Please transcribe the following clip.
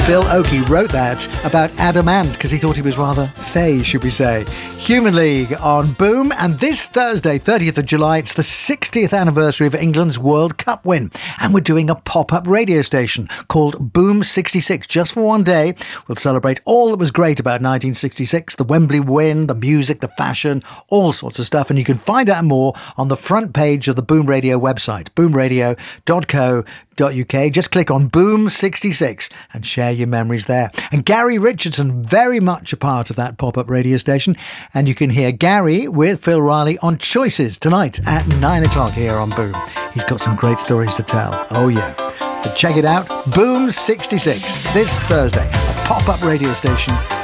Bill Oakey wrote that about Adam Ant because he thought he was rather fey, should we say. Human League on Boom, and this Thursday, 30th of July, it's the 60th anniversary of England's World Cup win, and we're doing a pop-up radio station called Boom 66. Just for one day, we'll celebrate all that was great about 1966, the Wembley win, the music, the fashion, all sorts of stuff, and you can find out more on the front page of the Boom Radio website, boomradio.co.uk. Just click on Boom 66 and share your memories there. And Gary Richardson, very much a part of that pop-up radio station, and you can hear Gary with Phil Riley on Choices tonight at 9 o'clock here on Boom. He's got some great stories to tell. Oh yeah. But check it out, Boom 66, this Thursday, a pop-up radio station